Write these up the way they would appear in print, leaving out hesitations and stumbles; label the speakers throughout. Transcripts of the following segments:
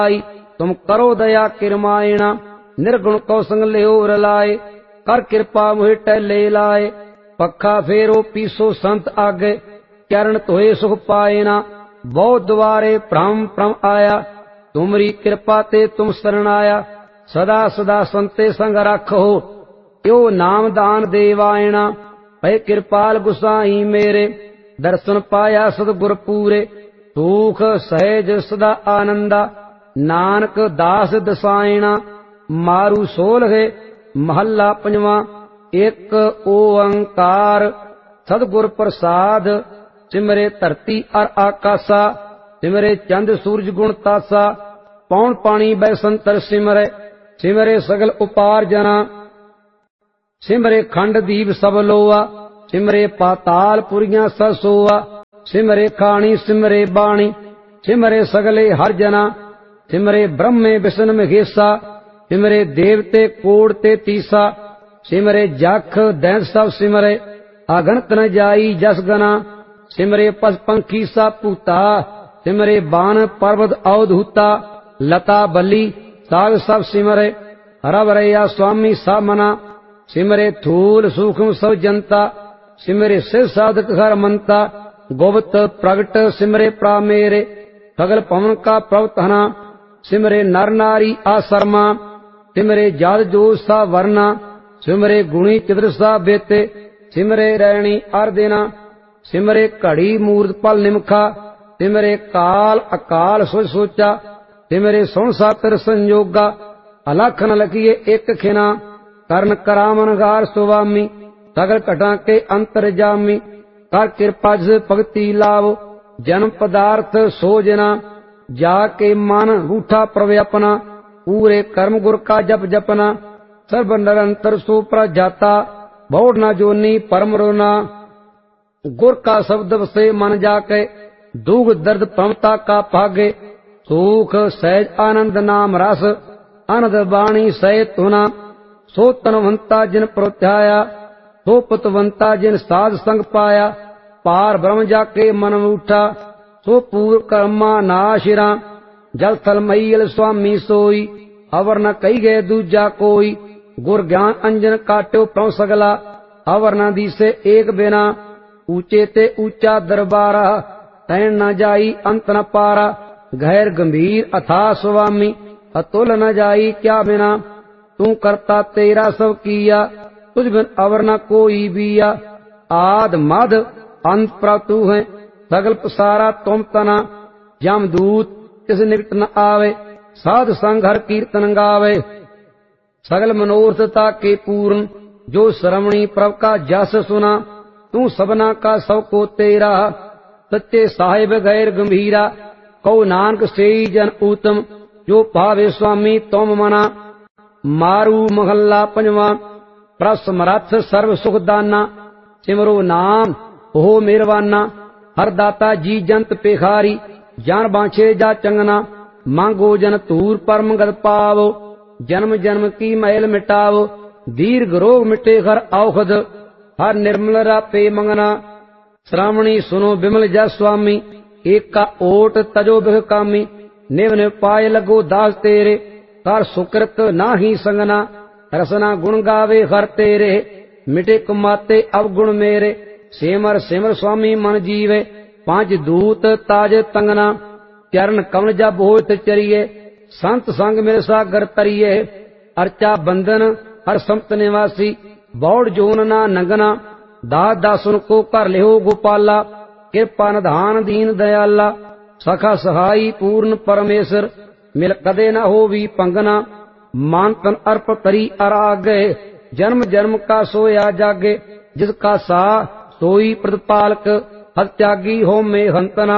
Speaker 1: तुम करो दया किरमायणा निर्गुण को संग लियो रलाए कर कृपा मोहि टहले लाए पखा फेरो पीसो संत आगे चरण तोहे सुख पाए ना बहुत द्वारे भ्रम भ्रम आया तुमरी कृपा ते तुम शरण आया सदा सदा संते संग रखो यो नाम दान देवायणा भय कृपाल गुसाई मेरे दर्शन पाया सतगुर पूरे सुख सहज सदा आनंदा नानक दास दसायणा मारू सोलहे महला पंजवा एक ओंकार सतगुर प्रसाद सिमरे धरती अर आकाशा सिमरे चंद सूरज गुण तासा पौन पानी बैसंतर सिमरे सिमरे सगल उपार्जना सिमरे खंड दीप सब लोआ सिमरे पाताल पुरियां ससोआ सिमरे खाणी सिमरे बाणी सिमरे सगले हर जना सिमरे ब्रह्मे विष्णु महेशा सिमरे देवते कोड़ ते तीसा सिमरे जख दैंत सब सिमरे अगणत न जाई जस गना सिमरे पस पंखी सा पूता सिमरे बाण पर्वत अवधूता लता बली साग सब सिमरे हरवरैया स्वामी सा मना सिमरे थूल सूक्ष्म सब जनता सिमरे सिर साधक हर मनता गुप्त प्रगट सिमरे प्रा मेरे सगल पवन का प्रवतना सिमरे नर नारी आसरमा सिमरे जात जो सा वर्णा सिमरे गुणी चित्र सा बेते सिमरे रैणी अर्दिना सिमरे घड़ी मूर्त पल निमखा सिमरे काल अकाल सोच सोचा सिमरे सुन सातर संयोगा अलख न लखिए एक खिना करण करामन गार सुवामी सगल घटा के अंतर जामी कर कृपा जिस भगति लाभ जन्म पदार्थ सोजना जाके मन रूठा प्रव्यपना पूरे कर्म गुर का जप जपना सर्व निरंतर सुप्र जाता बहुड़ न जोनी परम रोना गुर का शब्द से मन जाके दुख दर्द प्रमता का भागे सुख सहज आनंद नाम रस आनंद वाणी सहित होना सो तनवंता जिन प्रत्याया सो पुतवंता जिन साध संग पाया पार ब्रह्म जाके मन उठा सो पूर्व कर्मा नाशिरा जल थल मईल स्वामी सोई अवर न कही गए दूजा कोई गुर ज्ञान अंजन काट्यो प्रभ सगला अवर न दिसे एक बिना ऊंचे ते ऊंचा दरबारा तैन न जाई अंत न पारा गहर गंभीर अथा स्वामी अतुल न जाई क्या बिना तू करता तेरा सब किया तुझ बिन अवर न कोई बिया आद मद अंत प्रतु है सगल पसारा तुम तना यमदूत किस निकट न आवे साध संग हर कीर्तन गावे सगल मनोरथता के पूर्ण जो श्रवणी प्रभ का जस सुना तू सबना का सब को तेरा सच्चे साहिब गैर गंभीरा कौ नानक से जन उत्तम जो पावे स्वामी तुम मना मारू महल्ला पंजवा प्रसमरथ सर्व सुख दाना सिमरो नाम हो मेरवाना हर दाता जी जंत पेखारी जान बांछे जा चंगना मांगो जन तूर परम गद पावो जन्म जन्म की मैल मिटावो दीर्घ रोग मिटे हर औषध हर निर्मल रापे मंगना श्रावणी सुनो बिमल जा स्वामी एक का ओट तजो बिख कामी निव निव पाए लगो दास तेरे कर सुकृत नाही संगना रसना गुण गावे हर तेरे मिटे कुमाते अवगुण मेरे सिमर सिमर स्वामी मन जीवे पांच दूत ताज तंगना चरण कमल जा बोत चरिए संत संग मेरे सागर तरिए अर्चा बंधन हर संत निवासी बौड़ जोन ना नंगना दास दासुन को कर लिहो गोपाला कृपा निधान दीन दयाला सखा सहाई पूर्ण परमेश्वर मिल कदे न हो भी पंगना मान तन अर्प करी अरागे जन्म जन्म का सोया जागे जिसका सा सोई प्रतिपालक हर त्यागी हो में हंतना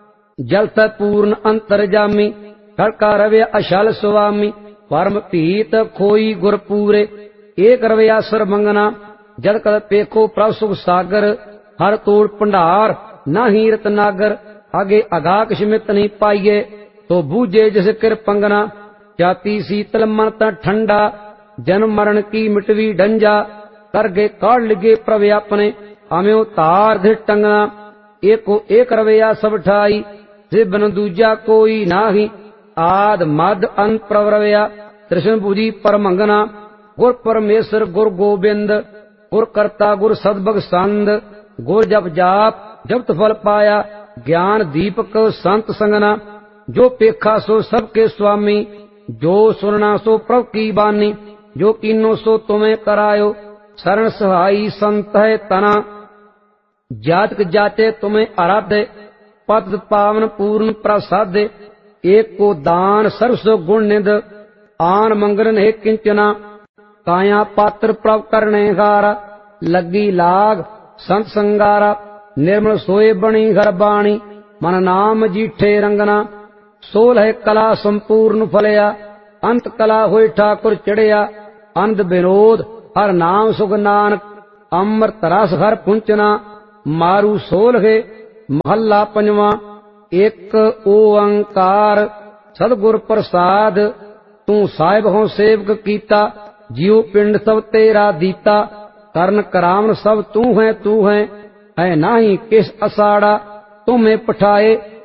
Speaker 1: जल पूर्ण अंतर जामी हर का रवे अशल स्वामी परम पीत खोई गुर पूरे एक रवैया सर मंगना जद कद पेखो प्रभ सुख सागर हर तोड़ भंडार नाही रतनागर आगे अगाक सिमित नहीं पाइये तो बूझे जिस किर पंगना जाति शीतल मन त ठंडा जन्म मरण की मिटवी डंजा कर गे काढ़ लिगे प्रभ अपने हमें तार धि टंगना एको एक रवैया सब ठाई से बन दूजा कोई नाही आद मद अंत प्रवरव्या त्रिशन पूजी परमंगना गुर परमेश्वर गुर गोबिंद गुर कर्ता गुर सदभग संद गुर जप जाप जपत फल पाया ज्ञान दीपक संत संगना जो पेखा सो सबके स्वामी जो सुनना सो प्रभु की बानी जो कीनो सो तुम्हें करायो शरण सहाई संत है तना जातक जाते तुम्हें आराध्य पत पावन पूर्ण प्रसाद एक को दान सर्वसो गुण निध आन मंगन है किंचना काया पात्र प्रभ करने गारा लगी लाग संत संगारा निर्मल सोए बणी घर बाणी मन नाम जीठे रंगना सोल है कला संपूर्ण फलया अंत कला होई ठाकुर चढ़िया अंध विनोद हर नाम सुख नानक अमृत रस हर पुंचना मारू सोल है महला पंजवा एक ओंकार सदगुर प्रसाद तू साहिब हो सेवक कीता जीव पिंड सब तेरा दीता करण करावन सब तू है नाही किस असाड़ा तुम्हें पठाए